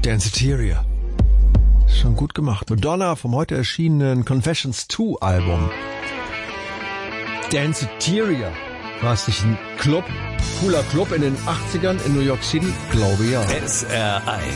Danceteria. Schon gut gemacht. Madonna vom heute erschienenen Confessions 2 Album. Danceteria. War es nicht ein Club? Cooler Club in den 80ern in New York City? Glaube ja. SR1